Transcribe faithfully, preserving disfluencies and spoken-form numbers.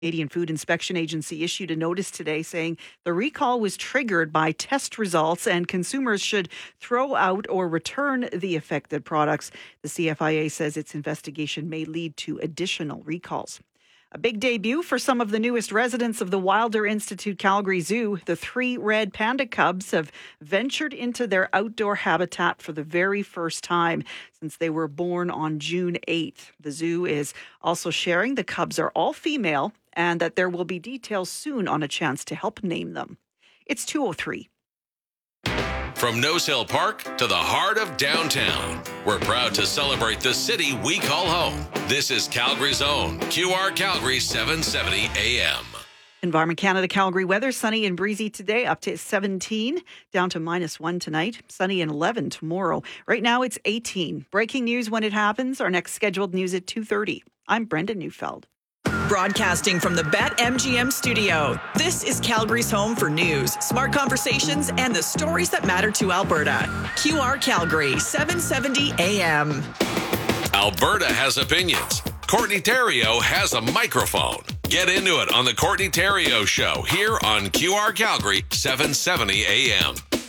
Canadian Food Inspection Agency issued a notice today saying the recall was triggered by test results and consumers should throw out or return the affected products. The C F I A says its investigation may lead to additional recalls. A big debut for some of the newest residents of the Wilder Institute Calgary Zoo. The three red panda cubs have ventured into their outdoor habitat for the very first time since they were born on June eighth. The zoo is also sharing the cubs are all female and that there will be details soon on a chance to help name them. It's two oh three. From Nose Hill Park to the heart of downtown, we're proud to celebrate the city we call home. This is Calgary's own Q R Calgary seven seventy A M. Environment Canada Calgary weather, sunny and breezy today, up to seventeen, down to minus one tonight, sunny and eleven tomorrow. Right now it's eighteen. Breaking news when it happens. Our next scheduled news at two thirty. I'm Brenda Neufeld. Broadcasting from the BetMGM studio, this is Calgary's home for news, smart conversations, and the stories that matter to Alberta. Q R Calgary, seven seventy A M. Alberta has opinions. Courtney Theriault has a microphone. Get into it on the Courtney Theriault Show here on Q R Calgary, seven seventy A M.